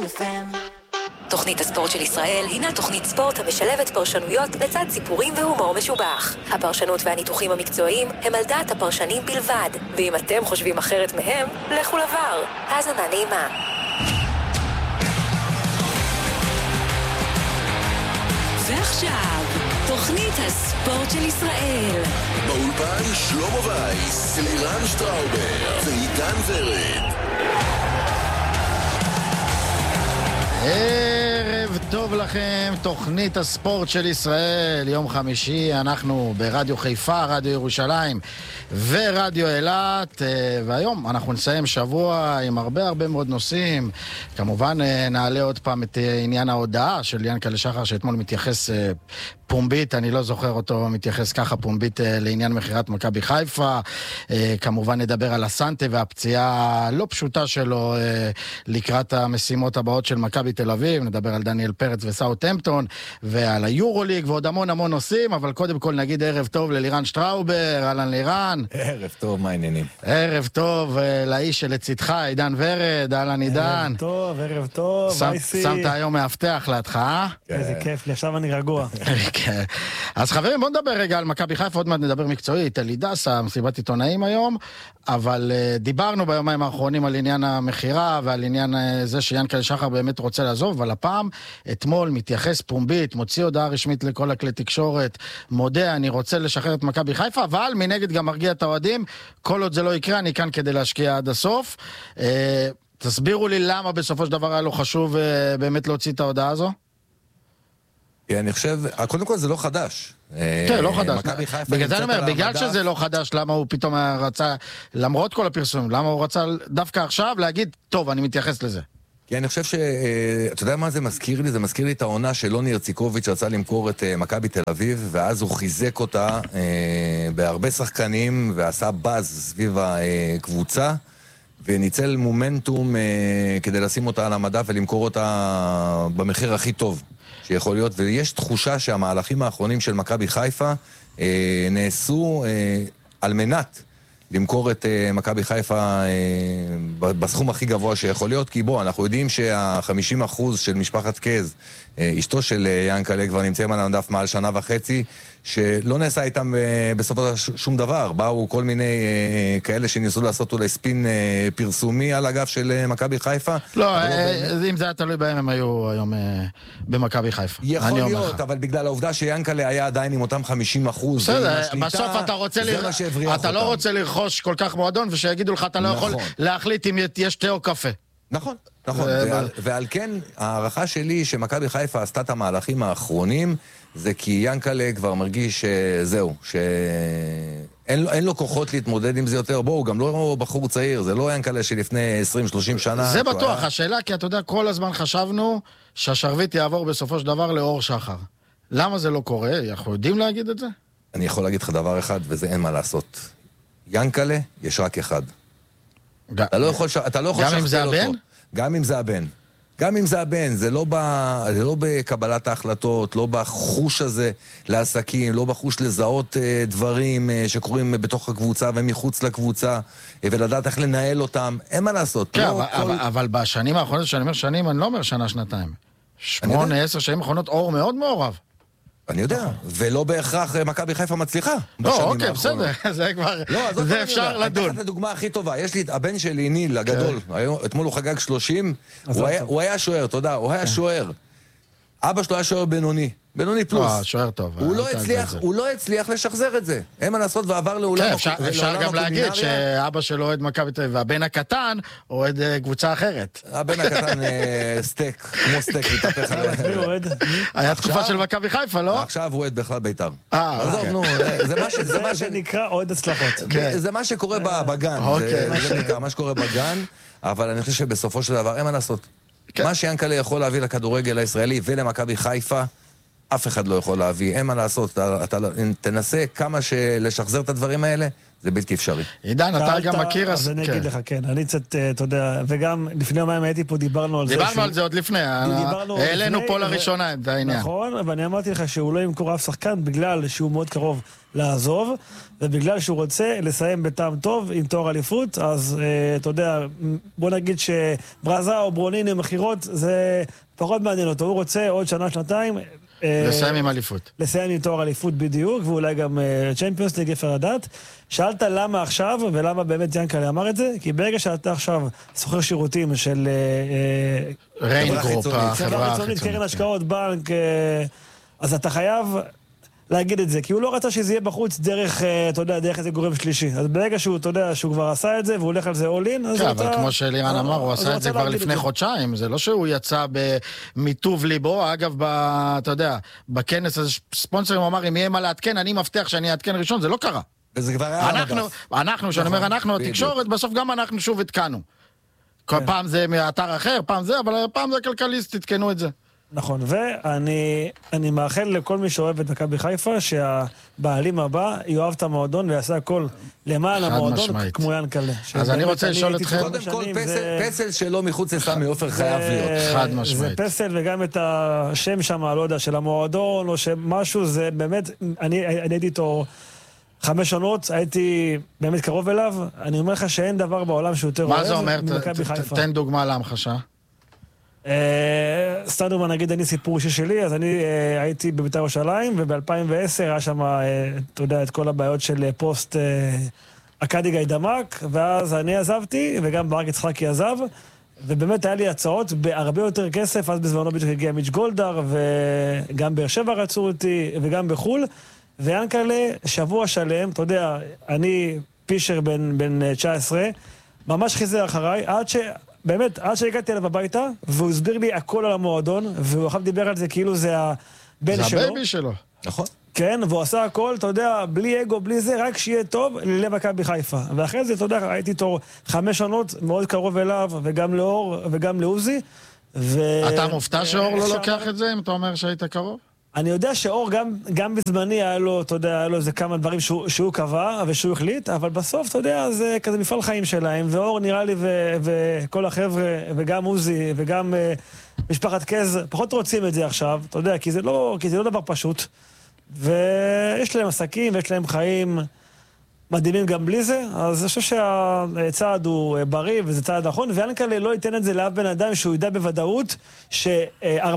FM. תוכנית הספורט של ישראל הינה תוכנית ספורט המשלבת פרשנויות לצד סיפורים והומור משובח. הפרשנות והניתוחים המקצועיים הם על דעת הפרשנים בלבד, ואם אתם חושבים אחרת מהם, לכו לבר. האזנה נעימה. ועכשיו, תוכנית הספורט של ישראל. באולפן שלמה וייס, לירן שטראובר ועידן ורד. ערב טוב לכם, תוכנית הספורט של ישראל, יום חמישי, אנחנו ברדיו חיפה, רדיו ירושלים ורדיו אילת, והיום אנחנו נסיים שבוע עם הרבה מאוד נושאים. כמובן נעלה עוד פעם את עניין ההודעה של ינקלה שחר שאתמול מתייחס פומבית, אני לא זוכר אותו מתייחס ככה פומבית לעניין מחירת מכבי חיפה. כמובן נדבר על הסנטה והפציעה לא פשוטה שלו לקראת המשימות הבאות של מכבי תל אביב, נדבר על דניאל פרץ וסאות'המפטון ועל היורוליג ועוד המון נושאים, אבל קודם כל נגיד ערב טוב ללירן שטראובר. אהלן לירן. ערב טוב, מה העניינים? ערב טוב לאיש שלצידך, עידן ורד. אהלן עידן. ערב טוב, וייסי. שמת היום מאבטח לידך, אה? איזה כיף לי, עכשיו אני רגוע. אז חברים, בואו נדבר רגע על מכבי חיפה, עוד מעט נדבר מקצועית, אלי דסה, מסיבת עיתונאים היום, אבל דיברנו ביומיים האחרונים על עניין המחירה ועל עניין זה שיאנקלה שחר באמת רוצה לעזוב, אבל הפעם, אתמול מתייחס פומבית, מוציא הודעה רשמית לכל הכלי תקשורת, מודה, אני רוצה לשחרר את מכבי חיפה, אבל מנגד גם מרגיע את האוהדים, כל עוד זה לא יקרה, אני כאן כדי להשקיע עד הסוף. תסבירו לי למה בסופו של דבר היה לו חשוב באמת להוציא את ההודעה הזו? אני חושב, קודם כל זה לא חדש. כן, לא חדש. בגלל זה אני אומר, בגלל שזה לא חדש, למה הוא פתאום רצה, למרות כל הפרסומים, למה הוא רצה דווקא עכשיו להגיד, טוב, אני מתייחס לזה. כי אני חושב אתה יודע מה זה מזכיר לי? זה מזכיר לי את העונה של לוני הרציקוביץ' רצה למכור את מכבי תל אביב, ואז הוא חיזק אותה בהרבה שחקנים, ועשה באז סביב הקבוצה, וניצל מומנטום כדי לשים אותה על המדף ולמכור אותה במחיר הכי טוב שיכול להיות, ויש תחושה שהמהלכים האחרונים של מכבי חיפה נעשו על מנת למכור את מכבי חיפה בסכום הכי גבוה שיכול להיות, כי בוא, אנחנו יודעים שה-50% של משפחת קז, אשתו של ינקלה, כבר נמצאים על המדף מעל שנה וחצי, שלא נעשה איתם בסופו שום דבר. באו כל מיני כאלה שניסו לעשות אולי ספין פרסומי על הגב של מכבי חיפה. לא, אם זה היה תלוי בהם, הם היו היום במכבי חיפה. יכול להיות, אבל בגלל העובדה שיאנקלה היה עדיין עם אותם 50%. בסדר, בסוף אתה לא רוצה לרכוש כל כך מועדון, ושיגידו לך, אתה לא יכול להחליט אם יש תה או קפה. נכון. ועל כן, הערכה שלי שמכבי חיפה עשתה את המהלכים האחרונים, זה כי ינקלה כבר מרגיש שזהו, שאין לו כוחות להתמודד עם זה יותר. בואו, הוא גם לא בחור צעיר, זה לא ינקלה שלפני 20-30 שנה. זה בטוח, השאלה, כי אתה יודע, כל הזמן חשבנו שהשרביט יעבור בסופו של דבר לאור שחר. למה זה לא קורה? אנחנו יודעים להגיד את זה? אני יכול להגיד לך דבר אחד, וזה אין מה לעשות. ינקלה, יש רק אחד. אתה לא יכול גם אם זה הבן? גם אם זה הבן. גם אם זה הבן, זה לא בקבלת ההחלטות, לא בחוש הזה לעסקים, לא בחוש לזהות דברים שקורים בתוך הקבוצה ומחוץ לקבוצה, ולדעת איך לנהל אותם, אין מה לעשות. כן, אבל בשנים האחרונות, שאני אומר שנים, אני לא אומר שנה, שנתיים. 8-10 שנים האחרונות, אור מאוד מעורב. אני יודע, ולא בהכרח מכבי חיפה מצליחה. לא, אוקיי, בסדר, זה כבר, זה אפשר לדון. אני אתן את הדוגמה הכי טובה, יש לי את הבן שלי, ניל, הגדול, אתמול הוא חגג 30, הוא היה שוער, תודה, הוא היה שוער. אבא שלו היה שוער בינוני פלוס. שוער טוב. הוא לא הצליח לשחזר את זה. אין מה לעשות ועבר לעולם. אפשר גם להגיד שאבא שלו אוהד מכבי תל אביב, והבן הקטן אוהד קבוצה אחרת. הבן הקטן סטייק, כמו סטייק מתהפך. היה תקופה של מכבי חיפה, לא? עכשיו הוא אוהד בכלל בית"ר. זה מה שנקרא אוהד הצלחות. זה מה שקורה בגן. זה נקרא מה שקורה בגן, אבל אני חושב שבסופו של דבר אין מה לעשות. מה שיאנקלה יכול להביא לכדורגל הישראלי ולמכבי חיפה, אף אחד לא יכול להביא, אין מה לעשות, אתה תנסה כמה לשחזר את הדברים האלה, זה בלתי אפשרי. עידן, אתה גם מכיר... אז אני אגיד לך, כן, אני קצת, אתה יודע, וגם לפני יומיים הייתי פה, דיברנו על זה. דיברנו על זה עוד לפני, העלינו פה לראשונה את העניין. נכון, ואני אמרתי לך שהוא לא ימכור אף שחקן, בגלל שהוא מאוד קרוב לעזוב, ובגלל שהוא רוצה לסיים בטעם טוב עם תואר אליפות, אז אתה יודע, בוא נגיד שברזה או ברוניני מחירות, זה פחות מעניין אותו, הוא רוצה עוד שנה, שנתיים, לסיים עם אליפות. לסיים עם תואר אליפות בדיוק, ואולי גם צ'מפיונס ליג אפשר לדעת. שאלת למה עכשיו, ולמה באמת ינקלה אמר את זה? כי ברגע שאתה עכשיו סוחר שירותים של... ריין גרופ, החברה החיצונית, קרן השקעות, בנק, אז אתה חייב להגיד את זה, כי הוא לא רצה שזה יהיה בחוץ דרך, אתה יודע, דרך איזה גורם שלישי. אז ברגע שהוא, אתה יודע, שהוא כבר עשה את זה, והוא הולך על זה all in, אז כן, אבל כמו שלירן אמר, הוא עשה את זה כבר לפני חודשיים, זה לא שהוא יצא במיטוב ליבו, אגב, אתה יודע, בכנס הזה ספונסרים הוא אמר, אם יהיה מה להתקן, אני מבטיח שאני אתקן ראשון, זה לא קרה. וזה כבר היה אנחנו, שאני אומר, אנחנו, התקשורת, בסוף גם אנחנו שוב התקנו. כל פעם זה מאתר אחר, פעם זה, אבל פעם זה כלכליסט, התקנו את זה. נכון, ואני מאחל לכל מי שאוהב את מכבי חיפה, שהבעלים הבא יאהב את המועדון ויעשה הכל למען המועדון כמו ינקלה. אז אני רוצה לשאול אתכם... קודם כל, פסל שלו מחוץ לסמי עופר חייב להיות. חד משמעית. זה פסל וגם את השם שם, לא יודע, של המועדון או שמשהו, זה באמת, אני הייתי איתו 5 שנות, הייתי באמת קרוב אליו, אני אומר לך שאין דבר בעולם שהוא יותר מה זה אומר? תן דוגמה להמחשה. סתם דוגמה, נגיד, אני סיפור אישי שלי, אז אני הייתי בבית"ר ירושלים, וב-2010 היה שם, אתה יודע, את כל הבעיות של פוסט אקדי גיידמק, ואז אני עזבתי, וגם ברק יצחקי עזב, ובאמת היה לי הצעות בהרבה יותר כסף, אז בזמנו בדיוק הגיע מיץ' גולדהר, וגם באר שבע רצו אותי, וגם בחול, וינקלה שבוע שלם, אתה יודע, אני פישר בן 19, ממש חיזר אחריי, באמת, עד שהגעתי אליו הביתה, והוא הסביר לי הכל על המועדון, והוא אחר דיבר על זה כאילו זה הבן שלו. זה הבייבי שלו. נכון. כן, והוא עשה הכל, אתה יודע, בלי אגו, בלי זה, רק שיהיה טוב ללב מכבי חיפה. ואחרי זה, אתה יודע, הייתי איתו 5 שנות, מאוד קרוב אליו, וגם לאור, וגם לעוזי. אתה מופתע שאור לא לוקח את זה, אם אתה אומר שהיית קרוב? אני יודע שאור גם בזמני היה לו, אתה יודע, היה לו איזה כמה דברים שהוא קבע ושהוא החליט, אבל בסוף, אתה יודע, זה כזה מפעל חיים שלהם, ואור נראה לי וכל החבר'ה, וגם עוזי, וגם משפחת קז, פחות רוצים את זה עכשיו, אתה יודע, כי זה לא דבר פשוט, ויש להם עסקים, ויש להם חיים מדהימים גם בלי זה, אז אני חושב שהצעד הוא בריא, וזה צעד נכון, וינקלה לא ייתן את זה לאף בן אדם שהוא ידע בוודאות